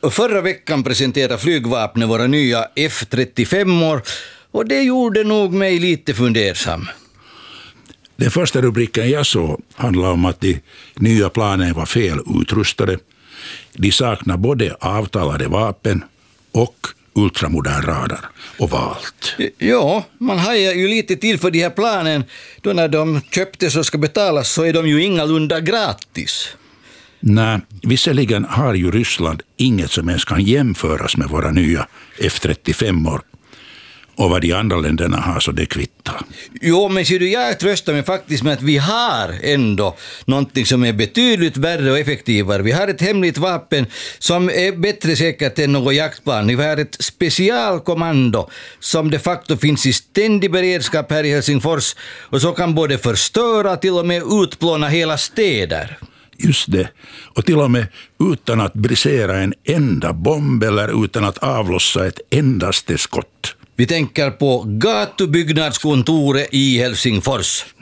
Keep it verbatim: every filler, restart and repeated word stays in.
Förra veckan presenterade flygvapnet våra nya F trettiofem och det gjorde nog mig lite fundersam. Den första rubriken jag såg handlade om att de nya planen var fel utrustade. De saknar både avtalade vapen och ultramodern radar och valt. Ja, man hajar ju lite till för de här planen. Då när de köptes och ska betalas så är de ju ingalunda gratis. Nej, visserligen har ju Ryssland inget som ens kan jämföras med våra nya F trettiofem och vad de andra länderna har så det kvittar. Jo, men ser du, jag tröstar mig faktiskt med att vi har ändå någonting som är betydligt värre och effektivare. Vi har ett hemligt vapen som är bättre säkert än något jaktplan. Vi har ett specialkommando som de facto finns i ständig beredskap här i Helsingfors och som kan både förstöra till och med utplåna hela städer. Just det, och till och med utan att brisera en enda bomb eller utan att avlossa ett endaste skott. Vi tänker på gatubyggnadskontoret i Helsingfors.